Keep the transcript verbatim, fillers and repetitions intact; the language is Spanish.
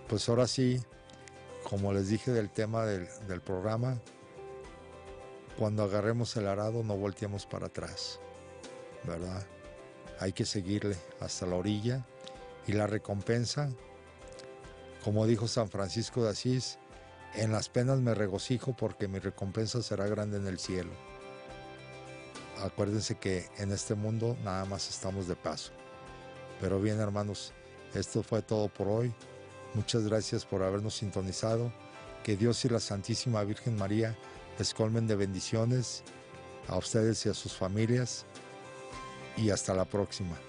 pues ahora sí, como les dije del tema del, del programa, cuando agarremos el arado no volteemos para atrás, ¿verdad? Hay que seguirle hasta la orilla, y la recompensa, como dijo San Francisco de Asís, en las penas me regocijo porque mi recompensa será grande en el cielo. Acuérdense que en este mundo nada más estamos de paso. Pero bien, hermanos, esto fue todo por hoy. Muchas gracias por habernos sintonizado. Que Dios y la Santísima Virgen María les colmen de bendiciones a ustedes y a sus familias. Y hasta la próxima.